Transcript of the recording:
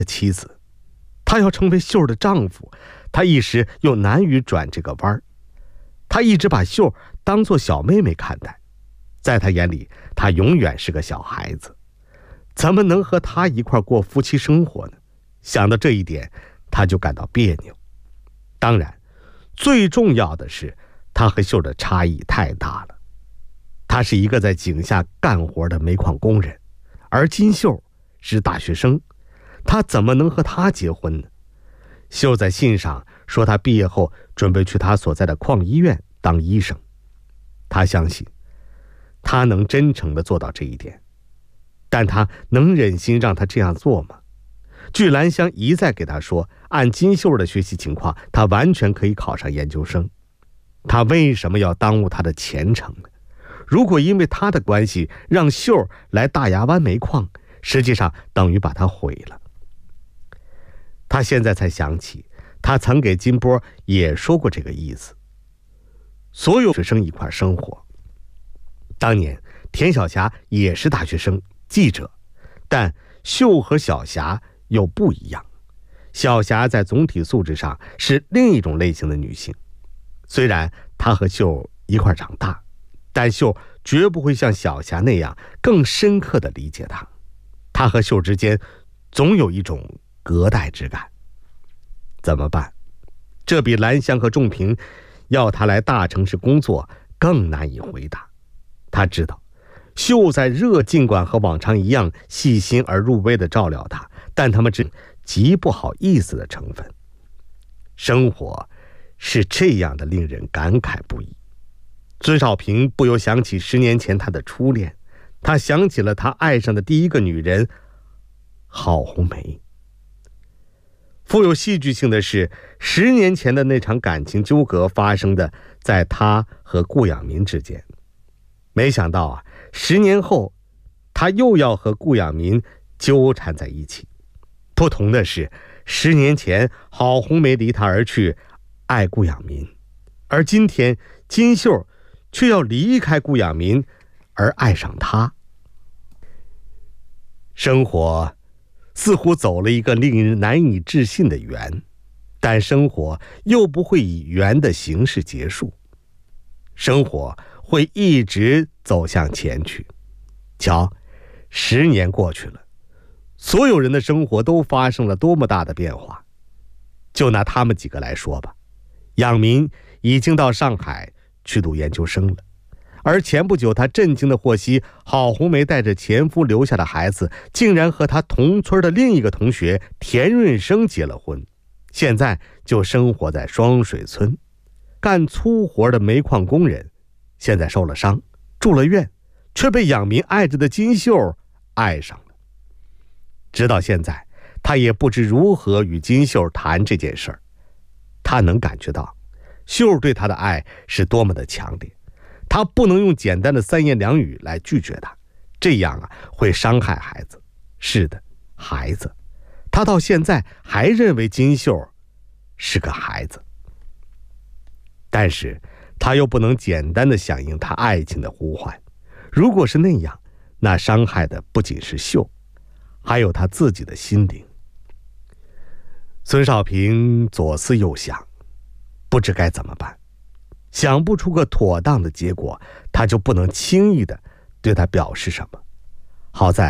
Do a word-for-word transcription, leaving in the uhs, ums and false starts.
妻子，他要成为秀的丈夫，他一时又难于转这个弯儿。他一直把秀当作小妹妹看待，在他眼里，他永远是个小孩子，怎么能和他一块过夫妻生活呢？想到这一点，他就感到别扭。当然，最重要的是，他和秀的差异太大了。他是一个在井下干活的煤矿工人，而金秀是大学生，他怎么能和他结婚呢？秀在信上说，他毕业后准备去他所在的矿医院当医生。他相信他能真诚地做到这一点，但他能忍心让他这样做吗？据兰香一再给他说，按金秀的学习情况，他完全可以考上研究生。他为什么要耽误他的前程呢？如果因为他的关系让秀来大牙湾煤矿，实际上等于把他毁了。他现在才想起，他曾给金波也说过这个意思。所有学生一块生活。当年田晓霞也是大学生记者，但秀和小霞又不一样。小霞在总体素质上是另一种类型的女性，虽然她和秀一块长大，但秀绝不会像小霞那样更深刻地理解她。她和秀之间总有一种隔代之感。怎么办？这比兰香和仲平要他来大城市工作更难以回答。他知道秀在热尽管和往常一样细心而入微地照料他，但他们只极不好意思的成分。生活是这样的，令人感慨不已。孙少平不由想起十年前他的初恋，他想起了他爱上的第一个女人郝红梅。富有戏剧性的是，十年前的那场感情纠葛发生的在他和顾养民之间。没想到啊，十年后他又要和顾养民纠缠在一起。不同的是，十年前郝红梅离他而去，爱顾养民，而今天金秀却要离开顾养民而爱上他。生活似乎走了一个令人难以置信的圆，但生活又不会以圆的形式结束，生活会一直走向前去。瞧，十年过去了，所有人的生活都发生了多么大的变化。就拿他们几个来说吧，养民已经到上海去读研究生了，而前不久他震惊地获悉，郝红梅带着前夫留下的孩子竟然和他同村的另一个同学田润生结了婚，现在就生活在双水村。干粗活的煤矿工人现在受了伤，住了院，却被养民爱着的金秀爱上了。直到现在，他也不知如何与金秀谈这件事儿。他能感觉到秀对他的爱是多么的强烈，他不能用简单的三言两语来拒绝他，这样啊会伤害孩子。是的，孩子，他到现在还认为金秀是个孩子。但是他又不能简单的响应他爱情的呼唤，如果是那样，那伤害的不仅是秀，还有他自己的心灵。孙少平左思右想，不知该怎么办，想不出个妥当的结果，他就不能轻易的对他表示什么。好在